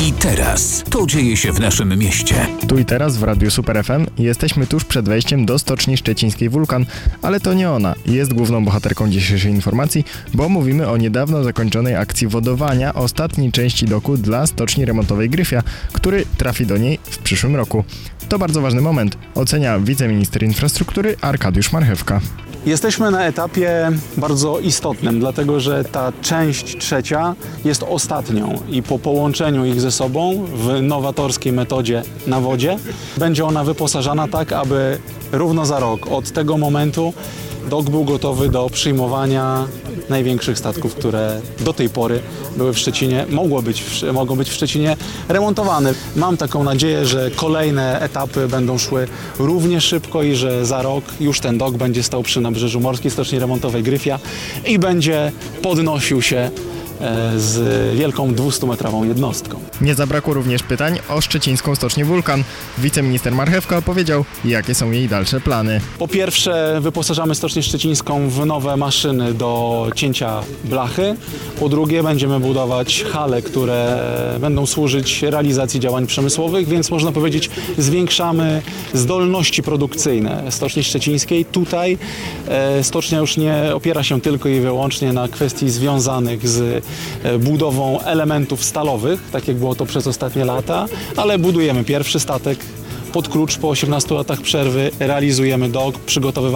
i teraz. To dzieje się w naszym mieście. Tu i teraz w Radiu Super FM jesteśmy tuż przed wejściem do stoczni szczecińskiej Wulkan, ale to nie ona jest główną bohaterką dzisiejszej informacji, bo mówimy o niedawno zakończonej akcji wodowania ostatniej części doku dla stoczni remontowej Gryfia, który trafi do niej w przyszłym roku. To bardzo ważny moment, ocenia wiceminister infrastruktury Arkadiusz Marchewka. Jesteśmy na etapie bardzo istotnym, dlatego że ta część trzecia jest ostatnią i po połączeniu ich ze sobą w nowatorskiej metodzie na wodzie będzie ona wyposażana tak, aby równo za rok od tego momentu dok był gotowy do przyjmowania największych statków, które do tej pory były w Szczecinie, mogą być w Szczecinie remontowane. Mam taką nadzieję, że kolejne etapy będą szły równie szybko i że za rok już ten dok będzie stał przy nabrzeżu Morskiej Stoczni Remontowej Gryfia i będzie podnosił się z wielką 200-metrową jednostką. Nie zabrakło również pytań o szczecińską stocznię Wulkan. Wiceminister Marchewka opowiedział, jakie są jej dalsze plany. Po pierwsze, wyposażamy stocznię szczecińską w nowe maszyny do cięcia blachy. Po drugie, będziemy budować hale, które będą służyć realizacji działań przemysłowych, więc można powiedzieć, zwiększamy zdolności produkcyjne stoczni szczecińskiej. Tutaj stocznia już nie opiera się tylko i wyłącznie na kwestii związanych z budową elementów stalowych, tak jak było to przez ostatnie lata, ale budujemy pierwszy statek pod klucz po 18 latach przerwy, realizujemy dok, przygotowywamy